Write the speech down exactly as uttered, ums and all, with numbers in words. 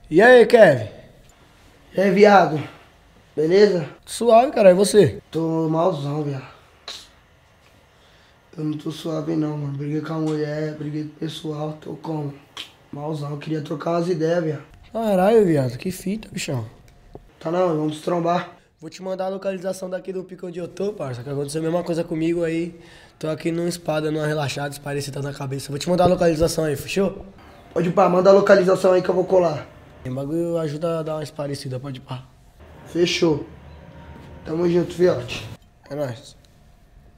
E aí, Kevin? E aí, viado? Beleza? Suave, cara, e você? Tô malzão, viado. Eu não tô suave não, mano. Briguei com a mulher, briguei com o pessoal, tô como? Malzão, queria trocar umas ideias, viado. Caralho, viado, que fita, bichão. Tá não, vamos trombar. Vou te mandar a localização daqui do pico onde eu tô, parça, que aconteceu a mesma coisa comigo aí. Tô aqui numa espada, numa relaxada, esparecida na cabeça. Vou te mandar a localização aí, fechou? Pode ir pá, manda a localização aí que eu vou colar. Tem bagulho ajuda a dar uma esparecida, pode ir pá. Fechou. Tamo junto, fiote. É nóis.